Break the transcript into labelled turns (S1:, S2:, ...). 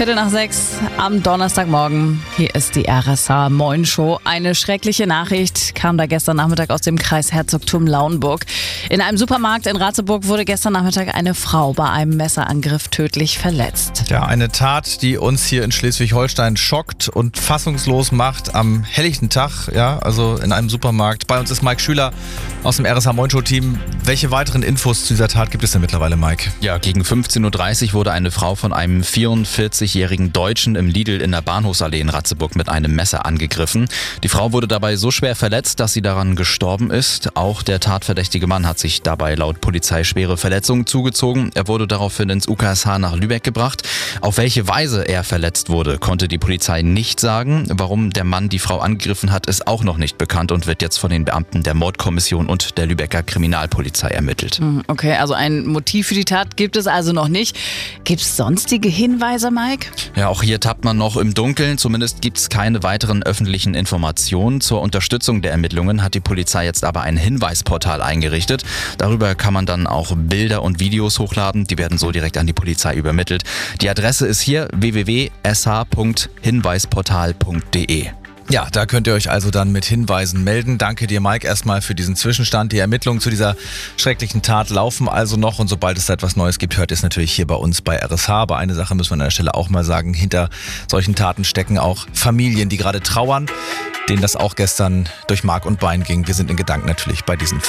S1: 5:15 am Donnerstagmorgen. Hier ist die RSH Moin Show. Eine schreckliche Nachricht kam da gestern Nachmittag aus dem Kreis Herzogtum Lauenburg. In einem Supermarkt in Ratzeburg wurde gestern Nachmittag eine Frau bei einem Messerangriff tödlich verletzt.
S2: Ja, eine Tat, die uns hier in Schleswig-Holstein schockt und fassungslos macht am helllichten Tag, ja, also in einem Supermarkt. Bei uns ist Mike Schüler aus dem RSH Moin Show Team. Welche weiteren Infos zu dieser Tat gibt es denn mittlerweile, Mike?
S3: Ja, gegen 15:30 Uhr wurde eine Frau von einem 44-jährigen Deutschen im Lidl in der Bahnhofsallee in Ratzeburg mit einem Messer angegriffen. Die Frau wurde dabei so schwer verletzt, dass sie daran gestorben ist. Auch der tatverdächtige Mann hat sich dabei laut Polizei schwere Verletzungen zugezogen. Er wurde daraufhin ins UKSH nach Lübeck gebracht. Auf welche Weise er verletzt wurde, konnte die Polizei nicht sagen. Warum der Mann die Frau angegriffen hat, ist auch noch nicht bekannt und wird jetzt von den Beamten der Mordkommission und der Lübecker Kriminalpolizei ermittelt.
S1: Okay, also ein Motiv für die Tat gibt es also noch nicht. Gibt es sonstige Hinweise, Mike?
S3: Ja, auch hier tappt man noch im Dunkeln. Zumindest gibt es keine weiteren öffentlichen Informationen. Zur Unterstützung der Ermittlungen hat die Polizei jetzt aber ein Hinweisportal eingerichtet. Darüber kann man dann auch Bilder und Videos hochladen. Die werden so direkt an die Polizei übermittelt. Die Adresse ist hier www.sh.hinweisportal.de.
S2: Ja, da könnt ihr euch also dann mit Hinweisen melden. Danke dir, Mike, erstmal für diesen Zwischenstand. Die Ermittlungen zu dieser schrecklichen Tat laufen also noch und sobald es da etwas Neues gibt, hört ihr es natürlich hier bei uns bei RSH. Aber eine Sache müssen wir an der Stelle auch mal sagen, hinter solchen Taten stecken auch Familien, die gerade trauern, denen das auch gestern durch Mark und Bein ging. Wir sind in Gedanken natürlich bei diesen Familien.